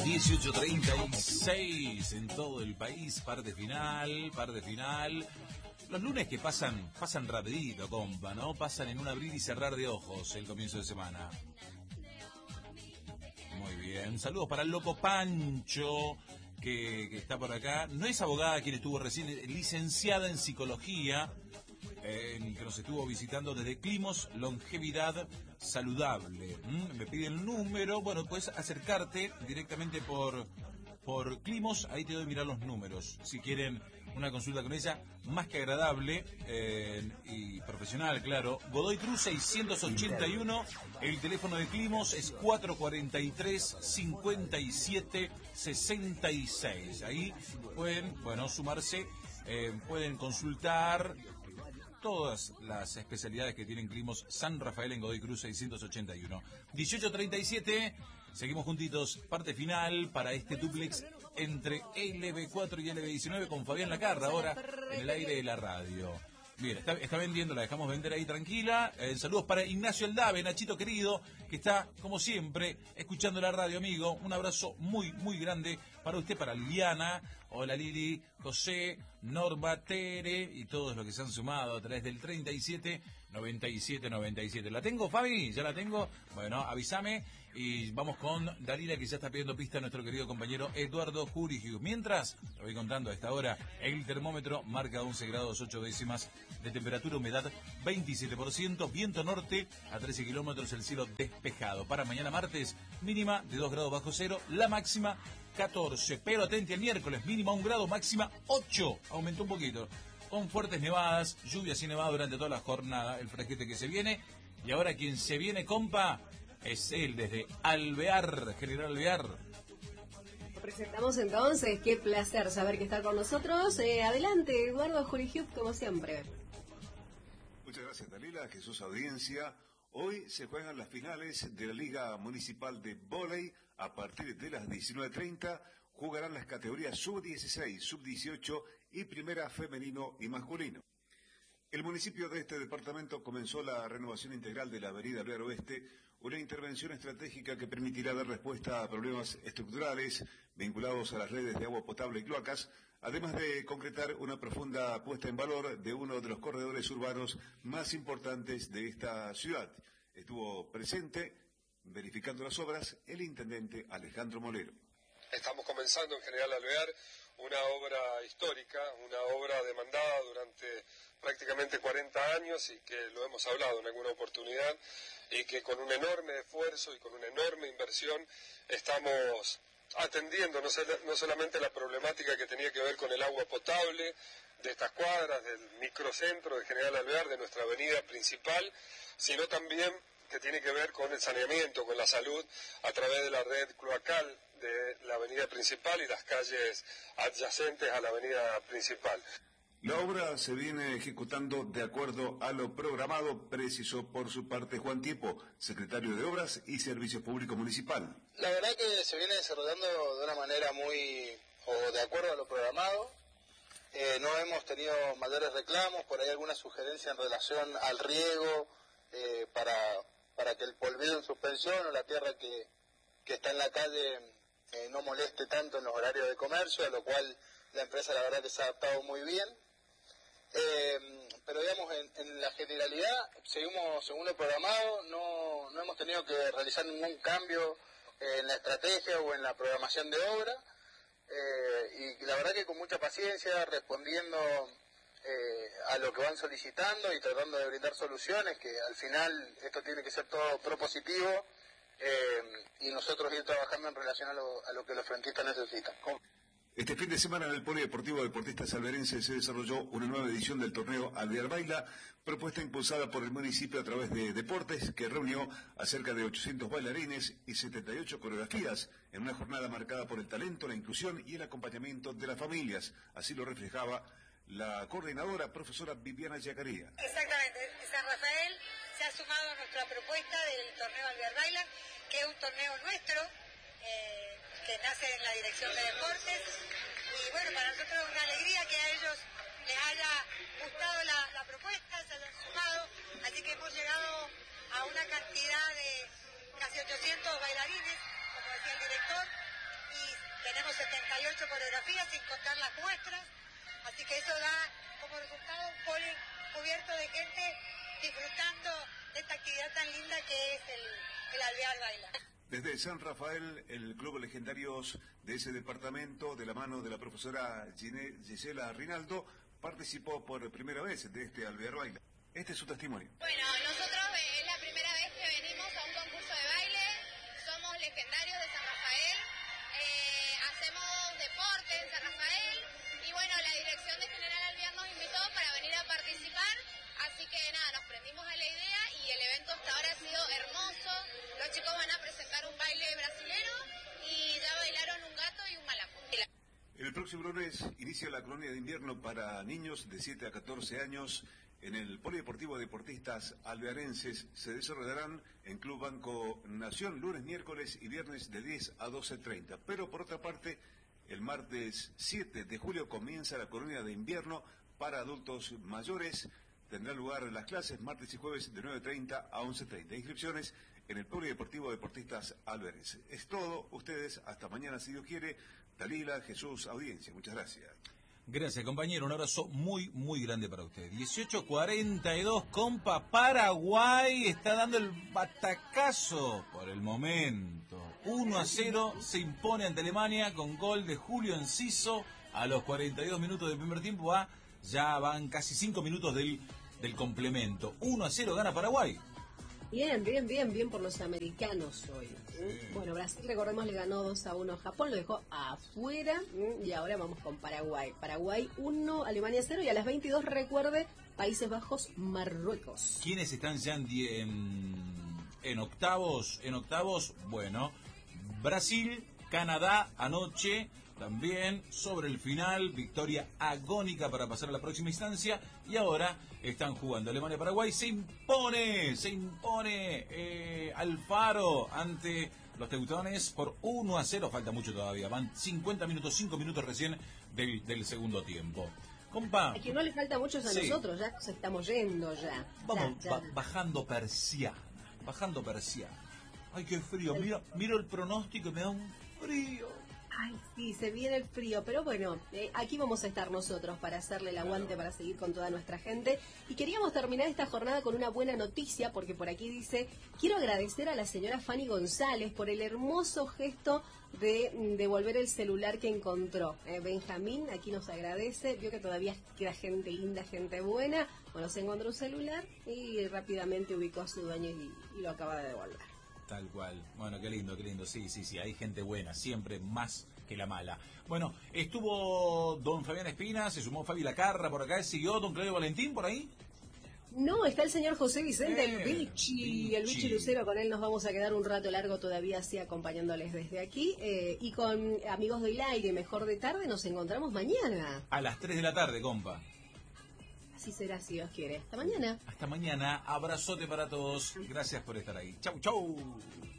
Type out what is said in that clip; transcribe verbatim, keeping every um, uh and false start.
dieciocho treinta y seis en todo el país, parte final, parte final. Los lunes que pasan, pasan rapidito, compa, ¿no? Pasan en un abrir y cerrar de ojos el comienzo de semana. Muy bien, saludos para el loco Pancho, que, que está por acá. No es abogada quien estuvo recién, licenciada en psicología, eh, que nos estuvo visitando desde Climos Longevidad Saludable. ¿Mm? Me pide el número, bueno, puedes acercarte directamente por... por Climos, ahí te doy a mirar los números. Si quieren una consulta con ella, más que agradable eh, y profesional, claro. Godoy Cruz seiscientos ochenta y uno, el teléfono de Climos es cuatro cuatro tres, cinco siete, seis seis. Ahí pueden, bueno, sumarse, eh, pueden consultar todas las especialidades que tienen Climos San Rafael en Godoy Cruz seiscientos ochenta y uno. dieciocho treinta y siete, seguimos juntitos, parte final para este duplex entre L B cuatro y L B diecinueve con Fabián Lacarra, ahora en el aire de la radio. Bien, está, está vendiendo, la dejamos vender ahí tranquila. Eh, saludos para Ignacio Aldave, Nachito querido, que está, como siempre, escuchando la radio, amigo. Un abrazo muy, muy grande para usted, para Liliana. Hola Lili, José, Norma, Tere y todos los que se han sumado a través del treinta y siete, noventa y siete, noventa y siete. ¿La tengo, Fabi? ¿Ya la tengo? Bueno, avísame y vamos con Dalila, que ya está pidiendo pista a nuestro querido compañero Eduardo Jurigiu. Mientras, lo voy contando a esta hora, el termómetro marca once grados ocho décimas de temperatura, humedad veintisiete por ciento, viento norte a trece kilómetros, el cielo despejado. Para mañana martes, mínima de dos grados bajo cero, la máxima catorce. Pero atente al miércoles, mínima un grado, máxima ocho. Aumentó un poquito. Con fuertes nevadas, lluvias y nevadas durante toda la jornada, el fresquete que se viene. Y ahora quien se viene, compa, es él desde Alvear, General Alvear. Lo presentamos entonces, qué placer saber que está con nosotros. Eh, adelante, Eduardo Jurigiu, como siempre. Muchas gracias, Dalila, Jesús, audiencia. Hoy se juegan las finales de la Liga Municipal de Vóley. A partir de las diecinueve treinta jugarán las categorías sub dieciséis, sub dieciocho y primera femenino y masculino. El municipio de este departamento comenzó la renovación integral de la avenida Alvear Oeste, una intervención estratégica que permitirá dar respuesta a problemas estructurales vinculados a las redes de agua potable y cloacas, además de concretar una profunda puesta en valor de uno de los corredores urbanos más importantes de esta ciudad. Estuvo presente, verificando las obras, el intendente Alejandro Molero. Estamos comenzando en General Alvear una obra histórica, una obra demandada durante prácticamente cuarenta años y que lo hemos hablado en alguna oportunidad y que con un enorme esfuerzo y con una enorme inversión estamos atendiendo no, sol- no solamente la problemática que tenía que ver con el agua potable de estas cuadras, del microcentro de General Alvear, de nuestra avenida principal, sino también que tiene que ver con el saneamiento, con la salud a través de la red cloacal de la avenida principal y las calles adyacentes a la avenida principal. La obra se viene ejecutando de acuerdo a lo programado, precisó por su parte Juan Tiepo, secretario de Obras y Servicios Públicos Municipal. La verdad que se viene desarrollando de una manera muy, o de acuerdo a lo programado. Eh, no hemos tenido mayores reclamos, por ahí alguna sugerencia en relación al riego, eh, para, para que el polvillo en suspensión o la tierra que, que está en la calle eh, no moleste tanto en los horarios de comercio, a lo cual la empresa la verdad que se ha adaptado muy bien. Eh, pero digamos, en, en la generalidad, seguimos según lo programado, no, no hemos tenido que realizar ningún cambio en la estrategia o en la programación de obra, eh, y la verdad que con mucha paciencia, respondiendo eh, a lo que van solicitando y tratando de brindar soluciones, que al final esto tiene que ser todo propositivo, eh, y nosotros ir trabajando en relación a lo, a lo que los frentistas necesitan. Este fin de semana en el Polideportivo Deportistas Alverense se desarrolló una nueva edición del torneo Alvear Baila, propuesta impulsada por el municipio a través de Deportes, que reunió a cerca de ochocientos bailarines y setenta y ocho coreografías en una jornada marcada por el talento, la inclusión y el acompañamiento de las familias. Así lo reflejaba la coordinadora, profesora Viviana Yacaría. Exactamente, San Rafael se ha sumado a nuestra propuesta del torneo Alvear Baila, que es un torneo nuestro, eh, que nace en la Dirección de Deportes, y bueno, para nosotros es una alegría que a ellos les haya gustado la, la propuesta, se hayan sumado, así que hemos llegado a una cantidad de casi ochocientos bailarines, como decía el director, y hicimos setenta y ocho coreografías sin contar las muestras, así que eso da como resultado un poli cubierto de gente disfrutando de esta actividad tan linda que es el, el Alvear Baila. Desde San Rafael, el Club Legendarios de ese departamento, de la mano de la profesora Gisela Rinaldo, participó por primera vez de este Alvear Baila. Este es su testimonio. Bueno, nosotros eh, es la primera vez que venimos a un concurso de baile, somos legendarios de San Rafael, eh, hacemos deporte en San Rafael y bueno, la dirección de General Alvear nos invitó para venir a participar, así que nada, nos prendimos a la idea y el evento hasta ahora ha sido hermoso. Los chicos van a presentar un baile brasilero y ya bailaron un gato y un malambo. El próximo lunes inicia la colonia de invierno para niños de siete a catorce años. En el Polideportivo Deportistas Alvearenses se desarrollarán en Club Banco Nación lunes, miércoles y viernes de diez a doce treinta. Pero por otra parte, el martes siete de julio comienza la colonia de invierno para adultos mayores. Tendrán lugar las clases martes y jueves de nueve treinta a once treinta. Inscripciones en el Polideportivo Deportistas Alvearenses. Es todo. Ustedes hasta mañana si Dios quiere. Dalila, Jesús, audiencia. Muchas gracias. Gracias, compañero. Un abrazo muy, muy grande para usted. dieciocho cuarenta y dos, compa. Paraguay está dando el batacazo por el momento. uno a cero se impone ante Alemania con gol de Julio Enciso a los cuarenta y dos minutos del primer tiempo. Ah, ya van casi cinco minutos del, del complemento. uno a cero gana Paraguay. Bien, bien, bien, bien por los americanos hoy. Sí. Bueno, Brasil, recordemos, le ganó dos a uno a Japón, lo dejó afuera y ahora vamos con Paraguay. Paraguay uno, Alemania cero y a las veintidós, recuerde, Países Bajos, Marruecos. ¿Quiénes están ya en, en, en octavos? En octavos, bueno, Brasil, Canadá anoche. También sobre el final, victoria agónica para pasar a la próxima instancia. Y ahora están jugando Alemania-Paraguay. Se impone, se impone eh, Alfaro ante los teutones por uno a cero. Falta mucho todavía. Van cincuenta minutos, cinco minutos recién del, del segundo tiempo. Compa. A quien no le falta mucho es a sí. Nosotros, ya nos estamos yendo ya. Vamos ya, ba ya. bajando persiana. Bajando persiana. Ay, qué frío. Mira, miro el pronóstico y me da un frío. Ay, sí, se viene el frío, pero bueno, eh, aquí vamos a estar nosotros para hacerle el aguante, para seguir con toda nuestra gente. Y queríamos terminar esta jornada con una buena noticia, porque por aquí dice, quiero agradecer a la señora Fanny González por el hermoso gesto de devolver el celular que encontró. Eh, Benjamín aquí nos agradece, vio que todavía queda gente linda, gente buena. Bueno, se encontró un celular y rápidamente ubicó a su dueño y, y lo acaba de devolver. Tal cual. Bueno, qué lindo, qué lindo. Sí, sí, sí, hay gente buena, siempre más que la mala. Bueno, estuvo don Fabián Espina, se sumó Fabi Lacarra por acá, siguió don Claudio Valentín por ahí. No, está el señor José Vicente, eh, el Bichi, el Bichi Lucero, con él nos vamos a quedar un rato largo todavía así acompañándoles desde aquí. Eh, y con Amigos del Aire, Mejor de Tarde, nos encontramos mañana. A las tres de la tarde, compa. Así será, si Dios quiere. Hasta mañana. Hasta mañana. Abrazote para todos. Gracias por estar ahí. Chau, chau.